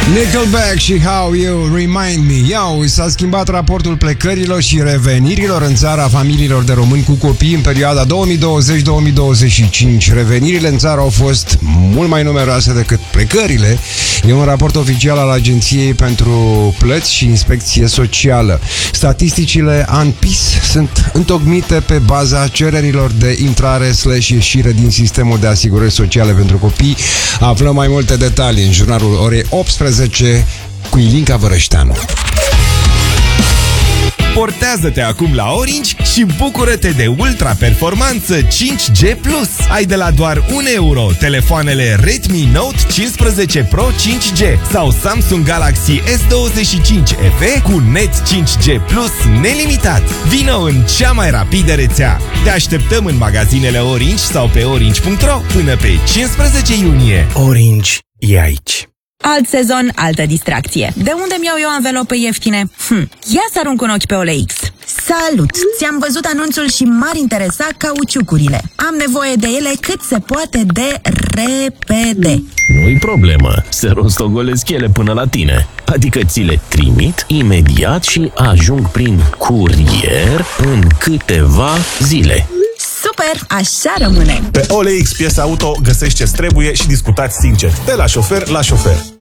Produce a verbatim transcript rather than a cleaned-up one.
Nickelback și How You Remind Me. Iau, s-a schimbat raportul plecărilor și revenirilor în țara familiilor de români cu copii în perioada două mii douăzeci - două mii douăzeci și cinci. Revenirile în țară au fost mult mai numeroase decât plecările. E un raport oficial al Agenției pentru Plăți și Inspecție Socială. Statisticile ANPIS sunt întocmite pe baza cererilor de intrare slash ieșire din sistemul de asigurări sociale pentru copii. Aflăm mai multe detalii în jurnalul orei optsprezece cu Ilinca Vărășteanu. Portează-te acum la Orange și bucură-te de ultra-performanță cinci G plus. Ai de la doar un euro telefoanele Redmi Note cincisprezece Pro cinci G sau Samsung Galaxy S douăzeci și cinci F E cu net cinci G plus nelimitat. Vino în cea mai rapidă rețea. Te așteptăm în magazinele Orange sau pe orange punct ro până pe cincisprezece iunie. Orange e aici. Alt sezon, altă distracție. De unde mi-au eu anvelope ieftine? Hm. Ia să arunc un ochi pe O L X. Salut! Ți-am văzut anunțul și m-ar interesa cauciucurile. Am nevoie de ele cât se poate de repede. Nu-i problemă, se rostogolesc ele până la tine. Adică ți le trimit imediat și ajung prin curier în câteva zile. Super, așa rămâne. Pe O L X Piese Auto găsești ce trebuie și discutați sincer, de la șofer la șofer.